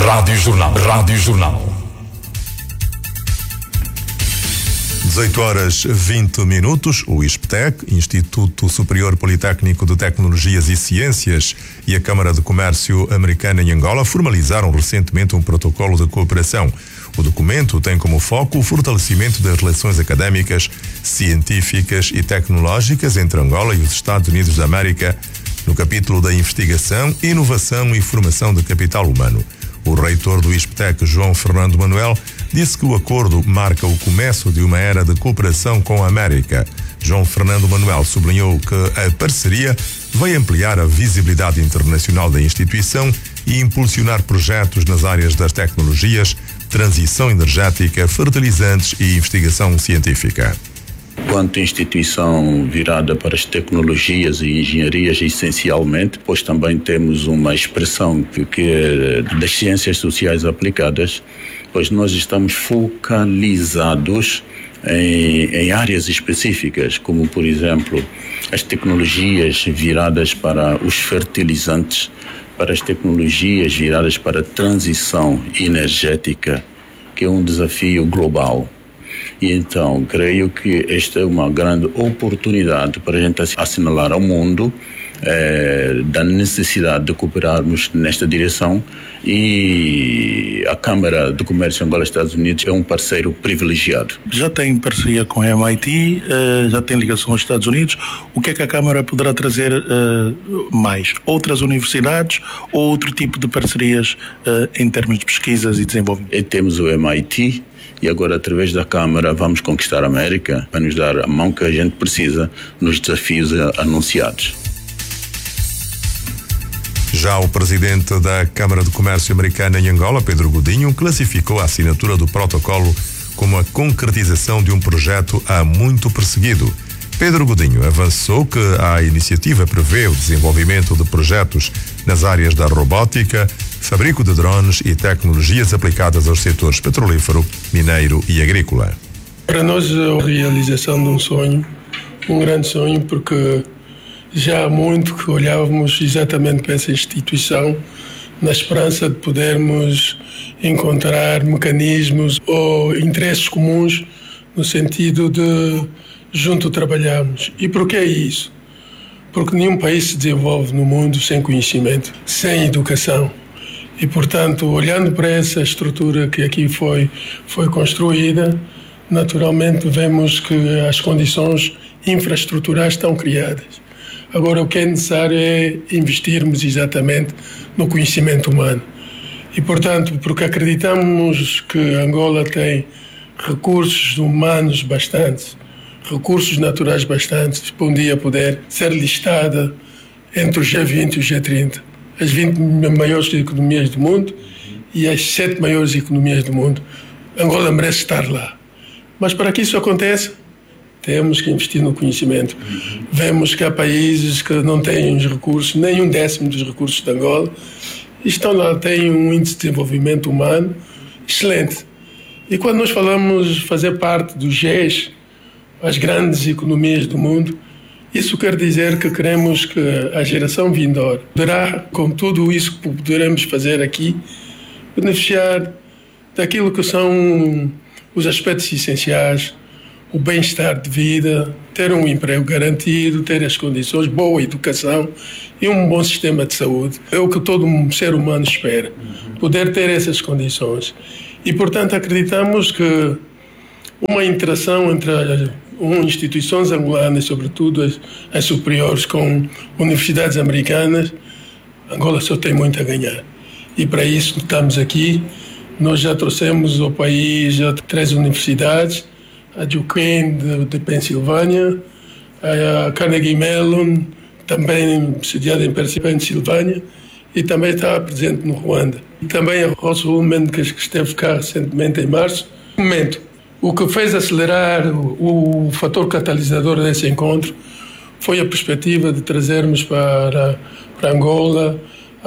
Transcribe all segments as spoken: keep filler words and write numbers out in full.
Rádio Jornal. Rádio Jornal. dezoito horas vinte minutos, o ISPTEC, Instituto Superior Politécnico de Tecnologias e Ciências, e a Câmara de Comércio Americana em Angola formalizaram recentemente um protocolo de cooperação. O documento tem como foco o fortalecimento das relações académicas, científicas e tecnológicas entre Angola e os Estados Unidos da América, no capítulo da investigação, inovação e formação de capital humano. O reitor do ISPTEC, João Fernando Manuel, disse que o acordo marca o começo de uma era de cooperação com a América. João Fernando Manuel sublinhou que a parceria vai ampliar a visibilidade internacional da instituição e impulsionar projetos nas áreas das tecnologias, transição energética, fertilizantes e investigação científica. Quanto instituição virada para as tecnologias e engenharias, essencialmente, pois também temos uma expressão que, que é das ciências sociais aplicadas, pois nós estamos focalizados em, em áreas específicas, como, por exemplo, as tecnologias viradas para os fertilizantes, para as tecnologias viradas para a transição energética, que é um desafio global. E então, creio que esta é uma grande oportunidade para a gente assinalar ao mundo eh, da necessidade de cooperarmos nesta direção, e a Câmara de Comércio Angola-Estados Unidos é um parceiro privilegiado. Já tem parceria com a M I T, eh, já tem ligação aos Estados Unidos. O que é que a Câmara poderá trazer eh, mais? Outras universidades ou outro tipo de parcerias eh, em termos de pesquisas e desenvolvimento? E temos o M I T, e agora, através da Câmara, vamos conquistar a América para nos dar a mão que a gente precisa nos desafios anunciados. Já o presidente da Câmara de Comércio Americana em Angola, Pedro Godinho, classificou a assinatura do protocolo como a concretização de um projeto há muito perseguido. Pedro Godinho avançou que a iniciativa prevê o desenvolvimento de projetos nas áreas da robótica, fabrico de drones e tecnologias aplicadas aos setores petrolífero, mineiro e agrícola. Para nós é a realização de um sonho, um grande sonho, porque já há muito que olhávamos exatamente para essa instituição na esperança de podermos encontrar mecanismos ou interesses comuns no sentido de junto trabalharmos. E por que é isso? Porque nenhum país se desenvolve no mundo sem conhecimento, sem educação. E, portanto, olhando para essa estrutura que aqui foi, foi construída, naturalmente vemos que as condições infraestruturais estão criadas. Agora, o que é necessário é investirmos exatamente no conhecimento humano. E, portanto, porque acreditamos que Angola tem recursos humanos bastantes, recursos naturais bastantes, para um dia poder ser listada entre os G vinte e os G trinta. As vinte maiores economias do mundo e as sete maiores economias do mundo. Angola merece estar lá. Mas para que isso aconteça, temos que investir no conhecimento. Vemos que há países que não têm os recursos, nem um décimo dos recursos de Angola, e estão lá, têm um índice de desenvolvimento humano excelente. E quando nós falamos fazer parte do G E S, as grandes economias do mundo, isso quer dizer que queremos que a geração vindoura poderá, com tudo isso que poderemos fazer aqui, beneficiar daquilo que são os aspectos essenciais, o bem-estar de vida, ter um emprego garantido, ter as condições, boa educação e um bom sistema de saúde. É o que todo ser humano espera, poder ter essas condições. E, portanto, acreditamos que uma interação entre as instituições angolanas, sobretudo as, as superiores, com universidades americanas, Angola só tem muito a ganhar. E para isso estamos aqui. Nós já trouxemos ao país já três universidades, a Duquesne de, de Pensilvânia, a Carnegie Mellon, também sediada em Pensilvânia, e também está presente no Ruanda. E também a Ross Ullman, que esteve cá recentemente em março. No momento, o que fez acelerar o, o fator catalisador desse encontro foi a perspectiva de trazermos para, para Angola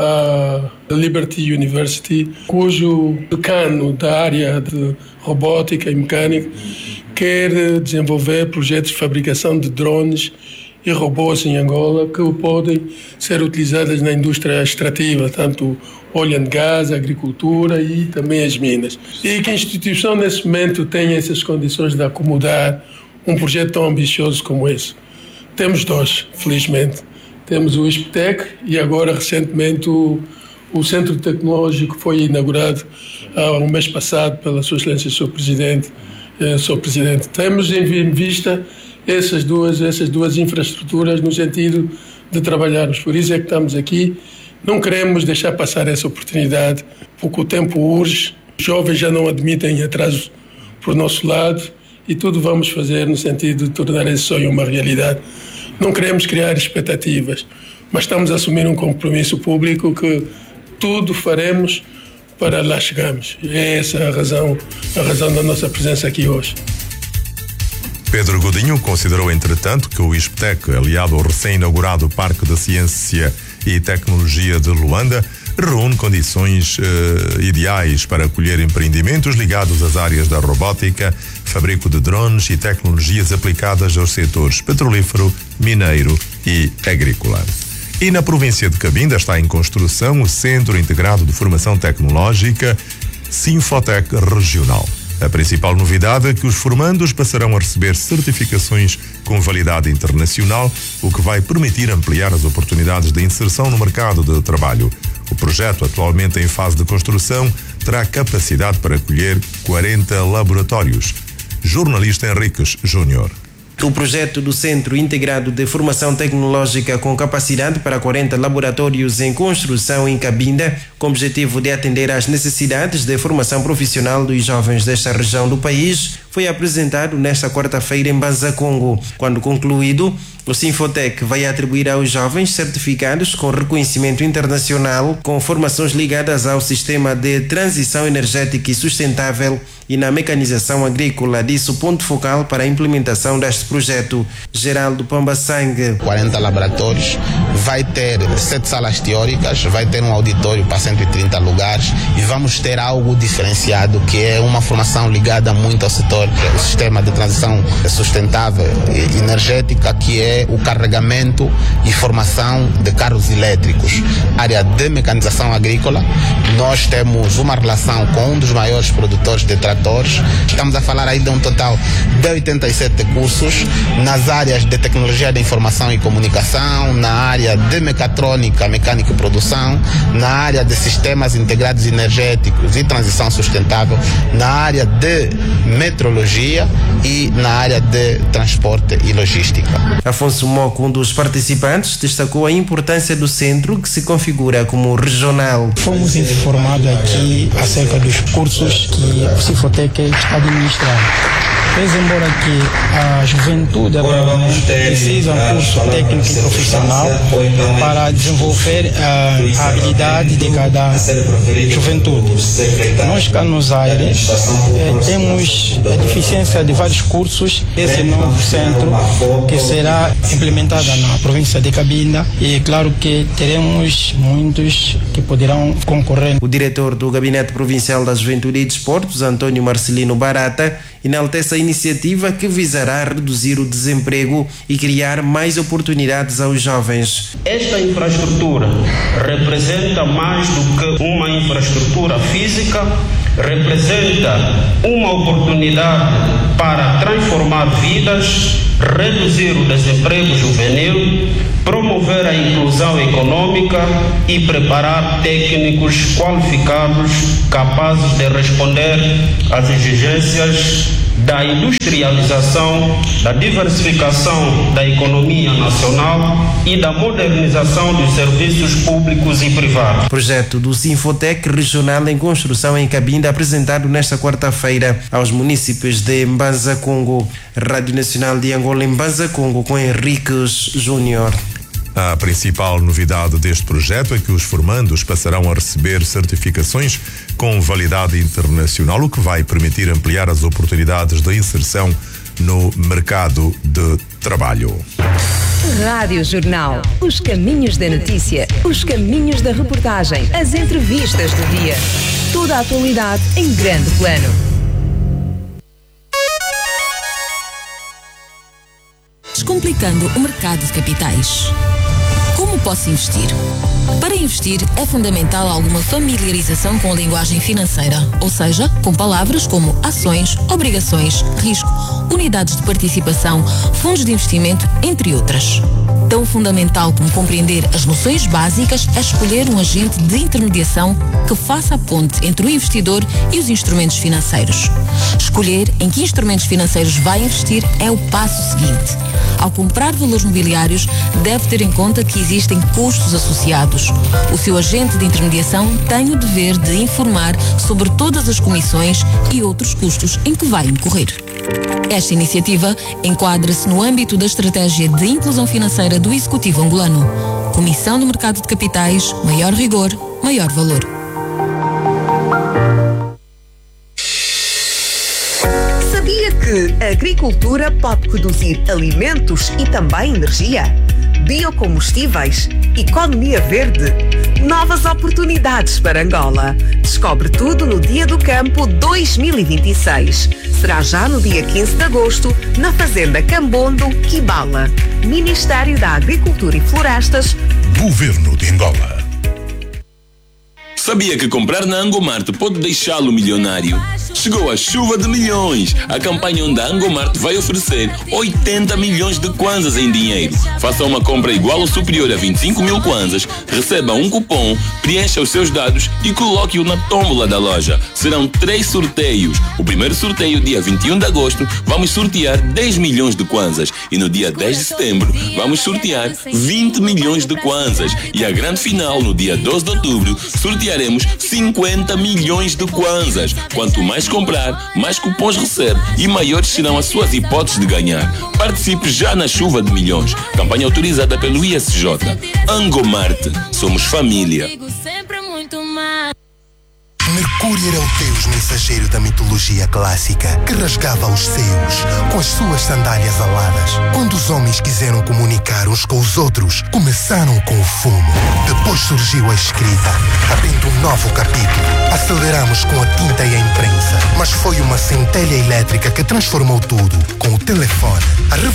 a Liberty University, cujo decano da área de robótica e mecânica quer desenvolver projetos de fabricação de drones e robôs em Angola que podem ser utilizados na indústria extrativa, tanto óleo e gás, agricultura e também as minas. E que a instituição nesse momento tem essas condições de acomodar um projeto tão ambicioso como esse. Temos dois, felizmente. Temos o ISPTEC e agora recentemente o, o Centro Tecnológico foi inaugurado uh, o mês passado pela Sua Excelência, Senhor Presidente. Uh, Senhor Presidente. Temos em vista essas duas, essas duas infraestruturas no sentido de trabalharmos. Por isso é que estamos aqui. Não queremos deixar passar essa oportunidade, porque o tempo urge. Os jovens já não admitem atrasos por nosso lado e tudo vamos fazer no sentido de tornar esse sonho uma realidade. Não queremos criar expectativas, mas estamos a assumir um compromisso público que tudo faremos para lá chegarmos. É essa a razão, a razão da nossa presença aqui hoje. Pedro Godinho considerou, entretanto, que o ISPTEC, aliado ao recém-inaugurado Parque da Ciência e Tecnologia de Luanda, reúne condições eh, ideais para acolher empreendimentos ligados às áreas da robótica, fabrico de drones e tecnologias aplicadas aos setores petrolífero, mineiro e agrícola. E na província de Cabinda está em construção o Centro Integrado de Formação Tecnológica Sinfotec Regional. A principal novidade é que os formandos passarão a receber certificações com validade internacional, o que vai permitir ampliar as oportunidades de inserção no mercado de trabalho. O projeto, atualmente em fase de construção, terá capacidade para acolher quarenta laboratórios. Jornalista Henriques Júnior. O projeto do Centro Integrado de Formação Tecnológica com capacidade para quarenta laboratórios em construção em Cabinda, com o objetivo de atender às necessidades de formação profissional dos jovens desta região do país, foi apresentado nesta quarta-feira em Mbanza, Congo. Quando concluído, o Sinfotec vai atribuir aos jovens certificados com reconhecimento internacional com formações ligadas ao sistema de transição energética e sustentável e na mecanização agrícola. Disso, ponto focal para a implementação deste projeto. Geraldo Pambasangue. quarenta laboratórios, vai ter sete salas teóricas, vai ter um auditório para cento e trinta lugares e vamos ter algo diferenciado, que é uma formação ligada muito ao setor, o sistema de transição sustentável e energética, que é o carregamento e formação de carros elétricos. Área de mecanização agrícola, nós temos uma relação com um dos maiores produtores de tratores. Estamos a falar aí de um total de oitenta e sete cursos nas áreas de tecnologia de informação e comunicação, na área de mecatrônica, mecânica e produção, na área de sistemas integrados energéticos e transição sustentável, na área de metrologia e na área de transporte e logística. Afonso Moco, um dos participantes, destacou a importância do centro, que se configura como regional. Fomos informados aqui acerca dos cursos que o Sinfotec está administrando. Pois, embora que a juventude atualmente precisa de um curso técnico e profissional para desenvolver a, a habilidade de cada juventude. Nós cá nos Aires eh, temos a deficiência de vários cursos. Esse novo centro que será implementado na província de Cabinda, e claro que teremos muitos que poderão concorrer. O diretor do Gabinete Provincial da Juventude e Desportos, Antônio Marcelino Barata, enaltece a iniciativa que visará reduzir o desemprego e criar mais oportunidades aos jovens. Esta infraestrutura representa mais do que uma infraestrutura física, representa uma oportunidade para transformar vidas, reduzir o desemprego juvenil, promover a inclusão econômica e preparar técnicos qualificados capazes de responder às exigências da industrialização, da diversificação da economia nacional e da modernização dos serviços públicos e privados. Projeto do Sinfotec Regional em construção em Cabinda, apresentado nesta quarta-feira aos municípios de Mbanza, Congo. Rádio Nacional de Angola em Mbanza, Congo, com Henriques Júnior. A principal novidade deste projeto é que os formandos passarão a receber certificações com validade internacional, o que vai permitir ampliar as oportunidades de inserção no mercado de trabalho. Rádio Jornal. Os caminhos da notícia, os caminhos da reportagem, as entrevistas do dia. Toda a atualidade em grande plano. descomplicando o mercado de capitais. Como posso investir? Para investir é fundamental alguma familiarização com a linguagem financeira, ou seja, com palavras como ações, obrigações, risco, unidades de participação, fundos de investimento, entre outras. Tão fundamental como compreender as noções básicas é escolher um agente de intermediação que faça a ponte entre o investidor e os instrumentos financeiros. Escolher em que instrumentos financeiros vai investir é o passo seguinte. Ao comprar valores mobiliários, deve ter em conta que existem custos associados. O seu agente de intermediação tem o dever de informar sobre todas as comissões e outros custos em que vai incorrer. Esta iniciativa enquadra-se no âmbito da Estratégia de Inclusão Financeira do Executivo angolano. Comissão do Mercado de Capitais, maior rigor, maior valor. Sabia que a agricultura pode produzir alimentos e também energia? Biocombustíveis, economia verde, novas oportunidades para Angola. Descobre tudo no Dia do Campo dois mil e vinte e seis. Será já no dia quinze de agosto, na Fazenda Cambondo, Kibala. Ministério da Agricultura e Florestas, Governo de Angola. Sabia que comprar na Angomart pode deixá-lo milionário? Chegou a chuva de milhões, a campanha onde a Angomart vai oferecer oitenta milhões de kwanzas em dinheiro. Faça uma compra igual ou superior a vinte e cinco mil kwanzas, receba um cupom, preencha os seus dados e coloque-o na tómbola da loja. Serão três sorteios. O primeiro sorteio, dia vinte e um de agosto, vamos sortear dez milhões de kwanzas e no dia dez de setembro vamos sortear vinte milhões de kwanzas e a grande final, no dia doze de outubro, sortearemos cinquenta milhões de kwanzas. Quanto mais comprar, mais cupons recebe e maiores serão as suas hipóteses de ganhar. Participe já na chuva de milhões. Campanha autorizada pelo I S J. Angomart. Somos família. Mercúrio era o deus mensageiro da mitologia clássica, que rasgava os céus com as suas sandálias aladas. Quando os homens quiseram comunicar uns com os outros, começaram com o fumo. Depois surgiu a escrita, abrindo um novo capítulo. Aceleramos com a tinta e a imprensa, mas foi uma centelha elétrica que transformou tudo com o telefone. A